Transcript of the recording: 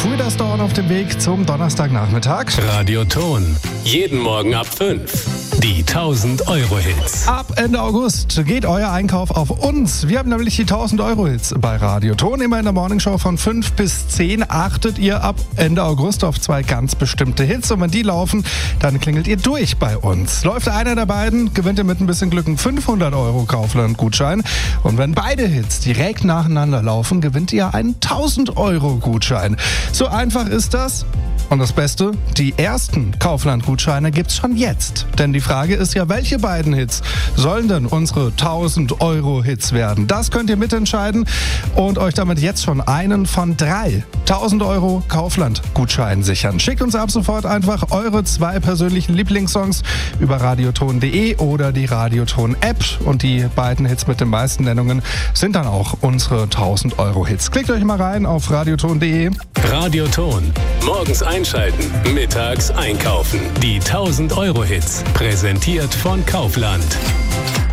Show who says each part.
Speaker 1: Twitter Storm auf dem Weg zum Donnerstagnachmittag.
Speaker 2: Radioton. Jeden Morgen ab 5. Die 1000-Euro-Hits.
Speaker 1: Ab Ende August geht euer Einkauf auf uns. Wir haben nämlich die 1000-Euro-Hits bei Radioton. Immer in der Morningshow von 5 bis 10 achtet ihr ab Ende August auf 2 ganz bestimmte Hits. Und wenn die laufen, dann klingelt ihr durch bei uns. Läuft einer der beiden, gewinnt ihr mit ein bisschen Glück einen 500-Euro Kaufland-Gutschein. Und wenn beide Hits direkt nacheinander laufen, gewinnt ihr einen 1000-Euro-Gutschein. So einfach ist das. Und das Beste, die ersten Kaufland-Gutscheine gibt's schon jetzt. Denn die Frage ist ja, welche beiden Hits sollen denn unsere 1000-Euro-Hits werden? Das könnt ihr mitentscheiden und euch damit jetzt schon einen von 3 1000-Euro Kaufland-Gutscheinen sichern. Schickt uns ab sofort einfach eure 2 persönlichen Lieblingssongs über radioton.de oder die Radioton-App. Und die beiden Hits mit den meisten Nennungen sind dann auch unsere 1000-Euro-Hits. Klickt euch mal rein auf radioton.de.
Speaker 2: Radioton. Morgens einschalten, mittags einkaufen. Die 1000-Euro-Hits. Präsentiert von Kaufland.